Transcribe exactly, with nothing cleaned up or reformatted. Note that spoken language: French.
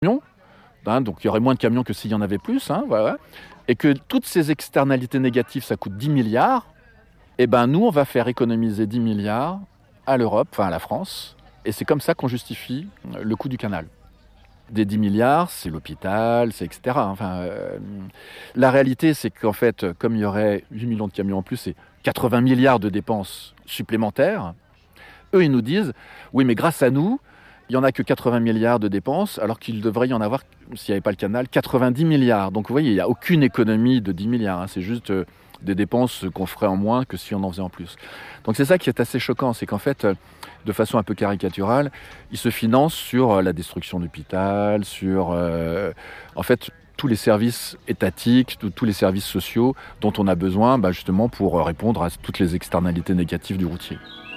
camions, hein, donc il y aurait moins de camions que s'il y en avait plus, hein, voilà. Et que toutes ces externalités négatives, ça coûte dix milliards, et ben nous, on va faire économiser dix milliards à l'Europe, enfin à la France, et c'est comme ça qu'on justifie le coût du canal. Des dix milliards, c'est l'hôpital, c'est et cetera. Enfin, euh, la réalité, c'est qu'en fait, comme il y aurait huit millions de camions en plus, c'est quatre-vingts milliards de dépenses supplémentaires. Eux, ils nous disent, oui, mais grâce à nous, il n'y en a que quatre-vingts milliards de dépenses, alors qu'il devrait y en avoir, s'il n'y avait pas le canal, quatre-vingt-dix milliards. Donc vous voyez, il n'y a aucune économie de dix milliards. Hein. C'est juste euh, des dépenses qu'on ferait en moins que si on en faisait en plus. Donc c'est ça qui est assez choquant, c'est qu'en fait, euh, de façon un peu caricaturale, ils se financent sur euh, la destruction d'hôpital, sur euh, en fait tous les services étatiques, tous, tous les services sociaux dont on a besoin bah, justement pour répondre à toutes les externalités négatives du routier.